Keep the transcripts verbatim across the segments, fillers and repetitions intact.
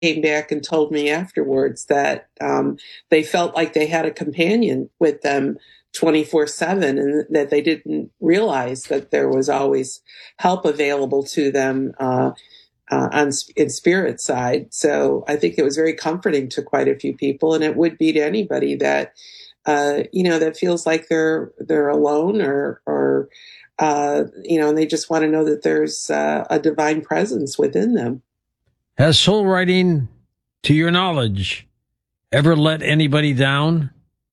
came back and told me afterwards that um, they felt like they had a companion with them twenty-four seven, and that they didn't realize that there was always help available to them uh, uh, on in spirit side. So I think it was very comforting to quite a few people, and it would be to anybody that uh, you know that feels like they're they're alone or or uh, you know, and they just want to know that there's uh, a divine presence within them. Has soul writing, to your knowledge, ever let anybody down?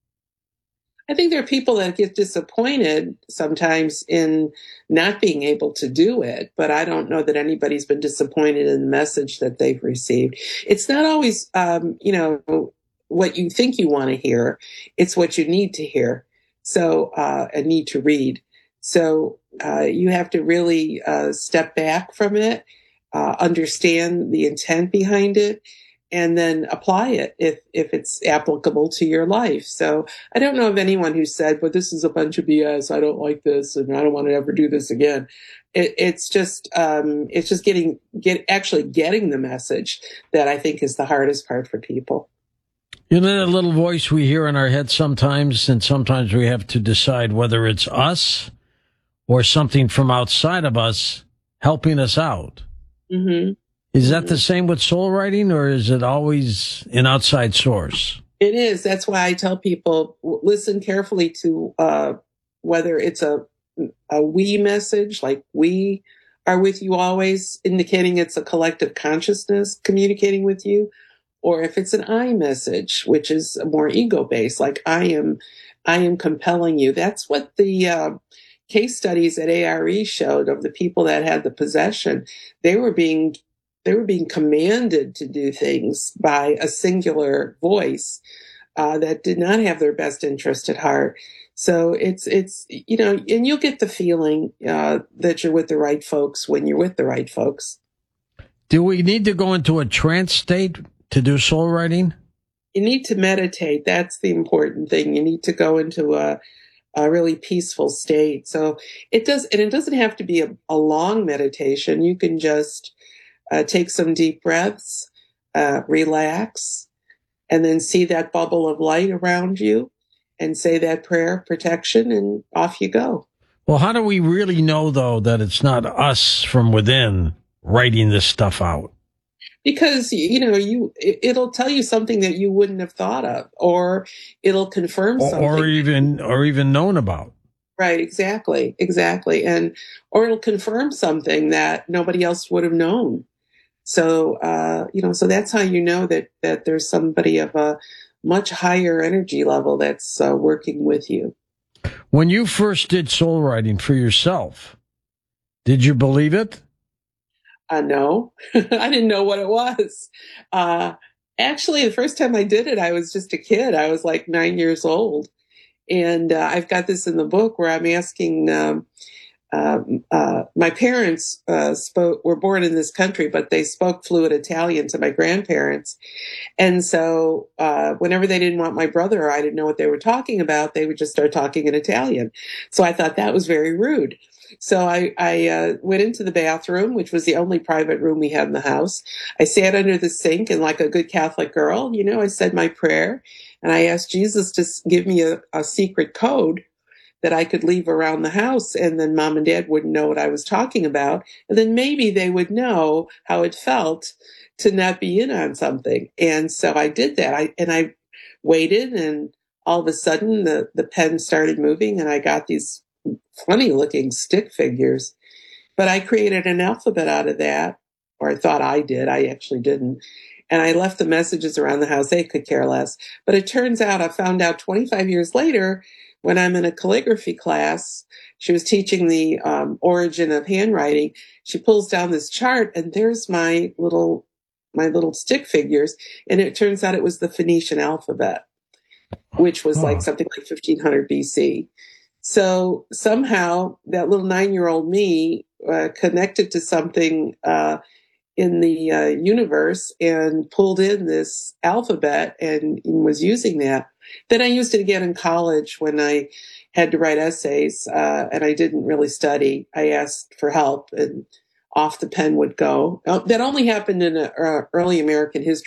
I think there are people that get disappointed sometimes in not being able to do it, but I don't know that anybody's been disappointed in the message that they've received. It's not always, um, you know, what you think you want to hear. It's what you need to hear. So, uh, and need to read. So, uh, you have to really, uh, step back from it, uh, understand the intent behind it, and then apply it if, if it's applicable to your life. So I don't know of anyone who said, well, this is a bunch of B S. I don't like this and I don't want to ever do this again. It, it's just, um, it's just getting, get, actually getting the message that I think is the hardest part for people. You know, that little voice we hear in our head sometimes, and sometimes we have to decide whether it's us or something from outside of us helping us out. Mm-hmm. Is that the same with soul writing, or is it always an outside source? It is. That's why I tell people, listen carefully to uh, whether it's a, a we message, like we are with you always, indicating it's a collective consciousness communicating with you, or if it's an I message, which is more ego-based, like I am, I am compelling you. That's what the uh, case studies at A R E showed of the people that had the possession. They were being They were being commanded to do things by a singular voice uh, that did not have their best interest at heart. So it's, it's you know, and you'll get the feeling uh, that you're with the right folks when you're with the right folks. Do we need to go into a trance state to do soul writing? You need to meditate. That's the important thing. You need to go into a, a really peaceful state. So it does, and it doesn't have to be a, a long meditation. You can just Uh, take some deep breaths, uh, relax, and then see that bubble of light around you and say that prayer of protection, and off you go. Well, how do we really know, though, that it's not us from within writing this stuff out? Because, you know, you it, it'll tell you something that you wouldn't have thought of, or it'll confirm or, something. Or even, or even known about. Right, exactly, exactly. And, or it'll confirm something that nobody else would have known. So, uh, you know, so that's how you know that, that there's somebody of a much higher energy level that's uh, working with you. When you first did soul writing for yourself, did you believe it? Uh, no, I didn't know what it was. Uh, actually, the first time I did it, I was just a kid. I was like nine years old. And uh, I've got this in the book where I'm asking, um, Um, uh, my parents uh, spoke, were born in this country, but they spoke fluent Italian to my grandparents. And so uh, whenever they didn't want my brother or I didn't know what they were talking about, they would just start talking in Italian. So I thought that was very rude. So I, I uh, went into the bathroom, which was the only private room we had in the house. I sat under the sink, and like a good Catholic girl, you know, I said my prayer, and I asked Jesus to give me a, a secret code that I could leave around the house, and then mom and dad wouldn't know what I was talking about. And then maybe they would know how it felt to not be in on something. And so I did that. I, and I waited, and all of a sudden the, the pen started moving, and I got these funny looking stick figures. But I created an alphabet out of that, or I thought I did. I actually didn't. And I left the messages around the house. They could care less. But it turns out, I found out twenty-five years later, when I'm in a calligraphy class, she was teaching the um, origin of handwriting. She pulls down this chart, and there's my little, my little stick figures. And it turns out it was the Phoenician alphabet, which was like something like fifteen hundred B C. So somehow that little nine-year-old me uh, connected to something uh, in the uh, universe and pulled in this alphabet and, and was using that. Then I used it again in college when I had to write essays, uh, and I didn't really study. I asked for help, and off the pen would go. Uh, That only happened in uh, early American history.